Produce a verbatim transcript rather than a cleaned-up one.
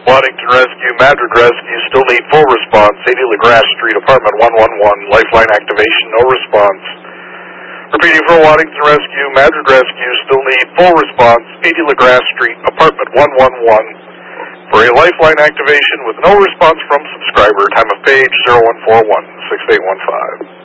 Waddington Rescue, Madrid Rescue, still need full response. eighty LaGrasse Street, apartment one one one, lifeline activation, no response. Repeating for Waddington Rescue, Madrid Rescue, still need full response. eighty LaGrasse Street, apartment one one one, for a lifeline activation with no response from subscriber. Time of page zero one four one, six eight one five.